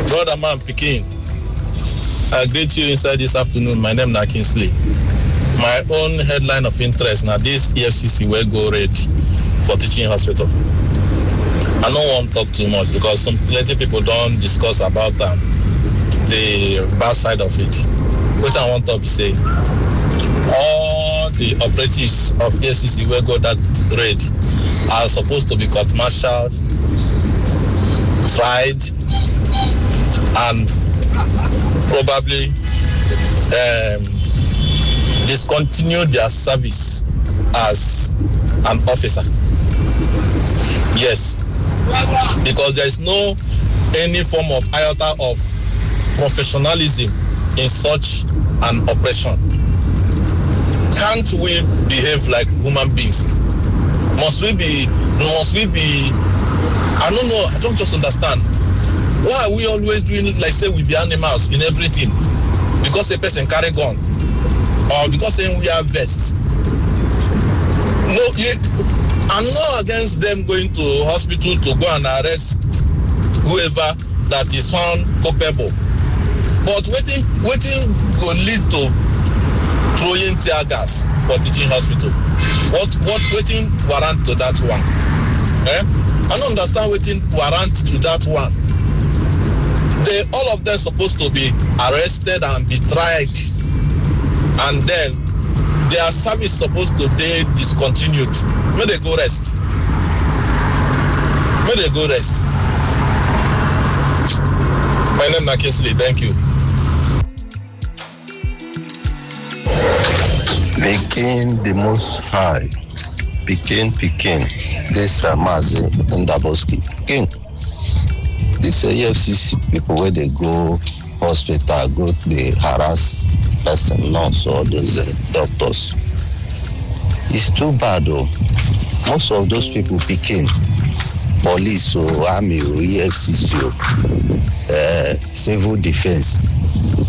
Brother man Pikin, I greet you inside this afternoon. My name is Kingsley. My own headline of interest now this EFCC will go raid for teaching hospital. I don't want to talk too much because plenty people don't discuss about the bad side of it. What I want to say, all the operatives of EFCC will go that raid are supposed to be court-martialed, tried, and probably discontinue their service as an officer. Yes, because there is no any form of iota of professionalism in such an operation. Can't we behave like human beings? Must we be, I don't know, I don't just understand. Why are we always doing it like say we be animals in everything? Because a person carry gun or because we wear vests? No, I'm not against them going to hospital to go and arrest whoever that is found culpable. But waiting go lead to throwing tear gas for teaching hospital. What waiting warrant to that one? I don't understand waiting warrant to that one. All of them supposed to be arrested and be tried, and then their service supposed to be discontinued. May they go rest. May they go rest. My name is Kingsley. Thank you. Pikin the Most High. Pikin. This Mazi Ndaboski. Pikin. This EFCC people where they go hospital, go they harass person, nurse or those doctors. It's too bad though. Most of those people Pikin, police or army or EFCC, civil defense.